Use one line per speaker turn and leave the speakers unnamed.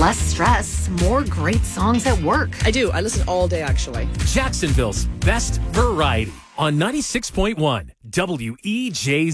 Less stress, more great songs at work.
I do. I listen all day, actually.
Jacksonville's best variety on 96.1 WEJZ.